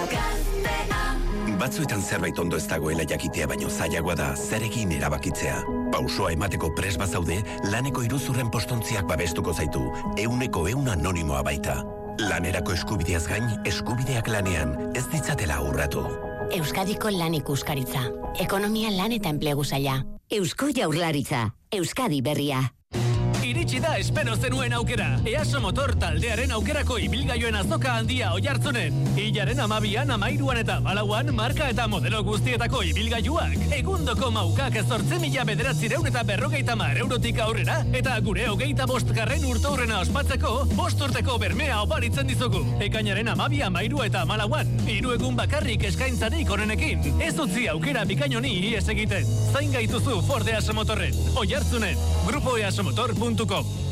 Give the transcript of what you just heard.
Batzuetan zerbait ondo ez dagoela jakitea baino zailagoa da zer egin erabakitzea. Pausoa emateko prest bazaude, laneko iruzurren postontziak babestuko zaitu, 100% anonimoa baita. Lanerako eskubideaz gain, eskubideak lanean, ez ditzatela urratu. Euskadiko Lan Ikuskaritza. Ekonomia, lan eta enplegu saila. Eusko Jaurlaritza. Euskadi berria. Iritsi da espero zenuen aukera. EASO Motor taldearen aukerako ibilgailuen azoka handia Oiartzunen. Hilaren 12an, 13an eta 14an marka eta modelo guztietako ibilgailuak. Egundoko maukak 8.950 eurotik aurrera eta gure 25. urteurrena ospatzeko 5 urteko bermea oparitzen dizugu. Ekainaren 12, 13 eta 14an. 3 egun bakarrik eskaintzarik onenekin. Ez utzi aukera bikain honi ihes egiten. Zain gaituzu Ford EASO Motorren. Oiartzunen. Grupo EASOmotor.com